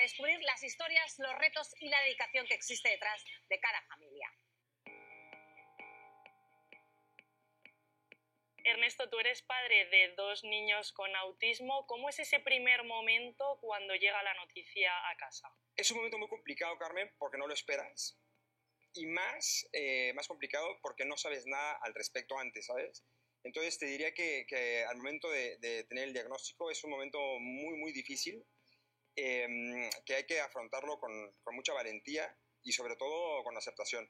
descubrir las historias, los retos y la dedicación que existe detrás de cada familia. Ernesto, tú eres padre de 2 niños con autismo. ¿Cómo es ese primer momento cuando llega la noticia a casa? Es un momento muy complicado, Carmen, porque no lo esperas. Y más complicado porque no sabes nada al respecto antes, ¿sabes? Entonces te diría que al momento de tener el diagnóstico es un momento muy, muy difícil, que hay que afrontarlo con mucha valentía y sobre todo con aceptación.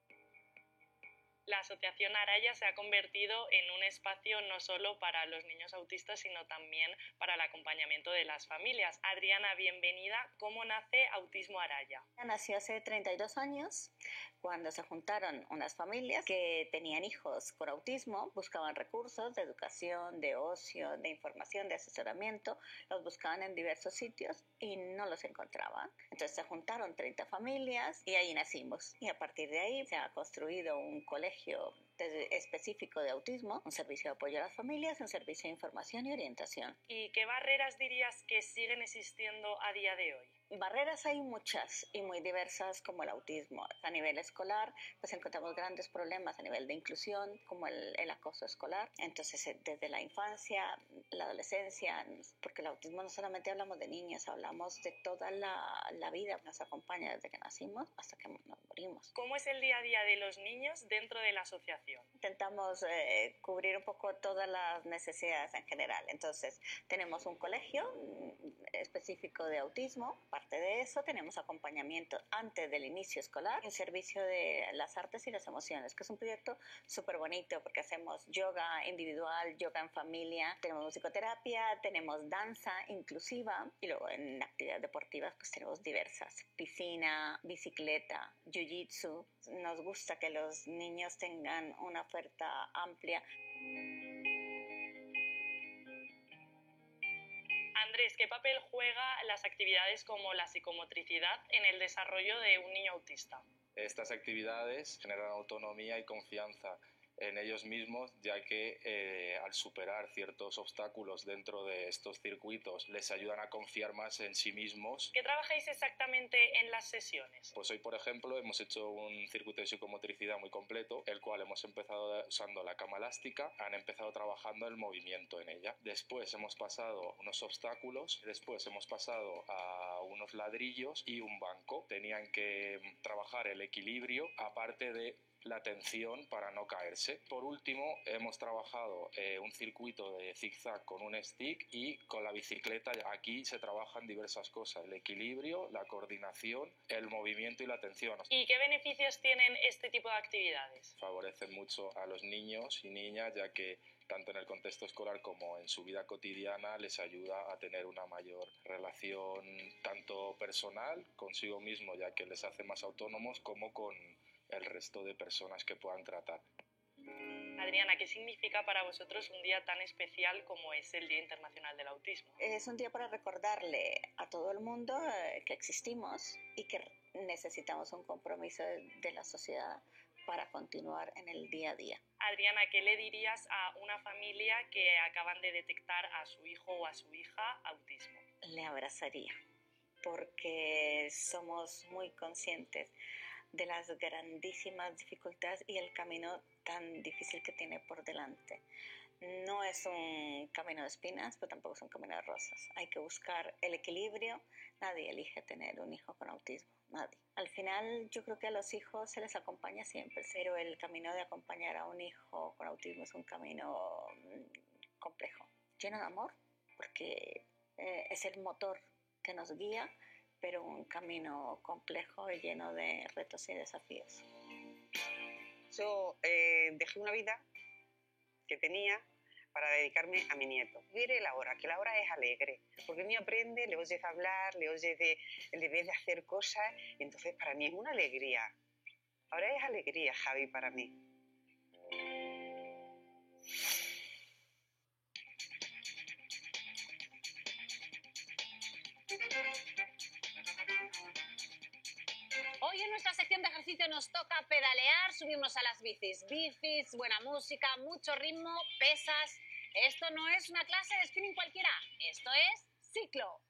La Asociación Araya se ha convertido en un espacio no solo para los niños autistas, sino también para el acompañamiento de las familias. Adriana, bienvenida. ¿Cómo nace Autismo Araya? Nació hace 32 años, cuando se juntaron unas familias que tenían hijos con autismo, buscaban recursos de educación, de ocio, de información, de asesoramiento, los buscaban en diversos sitios y no los encontraban. Entonces se juntaron 30 familias y ahí nacimos. Y a partir de ahí se ha construido un colegio específico de autismo, un servicio de apoyo a las familias, un servicio de información y orientación. ¿Y qué barreras dirías que siguen existiendo a día de hoy? Barreras hay muchas y muy diversas, como el autismo. A nivel escolar, pues encontramos grandes problemas a nivel de inclusión, como el acoso escolar. Entonces, desde la infancia, la adolescencia, porque el autismo no solamente hablamos de niños, hablamos de toda la vida. Nos acompaña desde que nacimos hasta que nos morimos. ¿Cómo es el día a día de los niños dentro de la asociación? Intentamos cubrir un poco todas las necesidades en general. Entonces, tenemos un colegio específico de autismo. Aparte de eso, tenemos acompañamiento antes del inicio escolar, un servicio de las artes y las emociones, que es un proyecto súper bonito porque hacemos yoga individual, yoga en familia, tenemos musicoterapia, tenemos danza inclusiva y luego en actividades deportivas pues tenemos diversas, piscina, bicicleta, jiu-jitsu. Nos gusta que los niños tengan una oferta amplia. Andrés, ¿qué papel juega las actividades como la psicomotricidad en el desarrollo de un niño autista? Estas actividades generan autonomía y confianza en ellos mismos, ya que al superar ciertos obstáculos dentro de estos circuitos les ayudan a confiar más en sí mismos. ¿Qué trabajáis exactamente en las sesiones? Pues hoy, por ejemplo, hemos hecho un circuito de psicomotricidad muy completo, el cual hemos empezado usando la cama elástica, han empezado trabajando el movimiento en ella. Después hemos pasado unos obstáculos, después hemos pasado a unos ladrillos y un banco. Tenían que trabajar el equilibrio, aparte de la atención para no caerse. Por último, hemos trabajado un circuito de zigzag con un stick y con la bicicleta. Aquí se trabajan diversas cosas: el equilibrio, la coordinación, el movimiento y la atención. ¿Y qué beneficios tienen este tipo de actividades? Favorecen mucho a los niños y niñas, ya que tanto en el contexto escolar como en su vida cotidiana les ayuda a tener una mayor relación tanto personal consigo mismo, ya que les hace más autónomos, como con el resto de personas que puedan tratar. Adriana, ¿qué significa para vosotros un día tan especial como es el Día Internacional del Autismo? Es un día para recordarle a todo el mundo que existimos y que necesitamos un compromiso de la sociedad para continuar en el día a día. Adriana, ¿qué le dirías a una familia que acaban de detectar a su hijo o a su hija autismo? Le abrazaría, porque somos muy conscientes de las grandísimas dificultades y el camino tan difícil que tiene por delante. No es un camino de espinas, pero tampoco es un camino de rosas. Hay que buscar el equilibrio. Nadie elige tener un hijo con autismo, nadie. Al final yo creo que a los hijos se les acompaña siempre, pero el camino de acompañar a un hijo con autismo es un camino complejo, lleno de amor, porque es el motor que nos guía, pero un camino complejo y lleno de retos y desafíos. Yo dejé una vida que tenía para dedicarme a mi nieto. Mire Laura, que Laura es alegre, porque el niño aprende, le oyes hablar, le oyes le ves de hacer cosas, y entonces para mí es una alegría. Ahora es alegría, Javi, para mí. Hoy en nuestra sección de ejercicio nos toca pedalear, subirnos a las bicis. Bicis, buena música, mucho ritmo, pesas. Esto no es una clase de spinning cualquiera, esto es ciclo.